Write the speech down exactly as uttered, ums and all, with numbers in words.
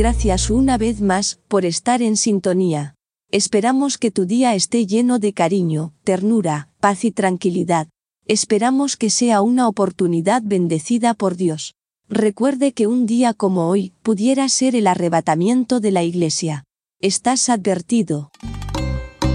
Gracias una vez más por estar en sintonía. Esperamos que tu día esté lleno de cariño, ternura, paz y tranquilidad. Esperamos que sea una oportunidad bendecida por Dios. Recuerde que un día como hoy pudiera ser el arrebatamiento de la Iglesia. Estás advertido.